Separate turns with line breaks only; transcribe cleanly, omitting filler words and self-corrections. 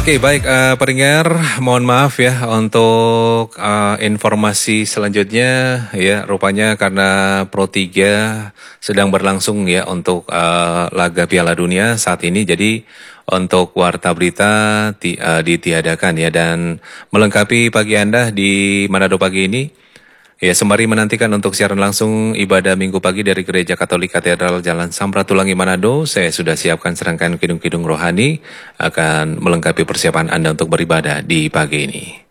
Oke, baik pendengar, mohon maaf ya untuk informasi selanjutnya ya, rupanya karena Pro 3 sedang berlangsung ya untuk laga Piala Dunia saat ini, jadi untuk Warta Berita ditiadakan ya, dan melengkapi pagi Anda di Manado pagi ini. Ya, sembari menantikan untuk siaran langsung ibadah Minggu pagi dari Gereja Katolik Katedral Jalan Samratulangi Manado, saya sudah siapkan serangkaian kidung-kidung rohani akan melengkapi persiapan Anda untuk beribadah di pagi ini.